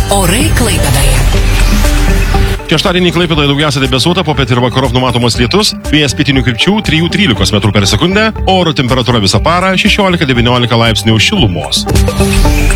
Orai Klaipėdoje. Šeštadienį Klaipėdoje daugiausia debesuota, popiet ir vakarop numatomas lietus, vėjas pietinių krypčių 3–13 m/s, oro temperatūra visą parą 16–19 laipsnių šilumos.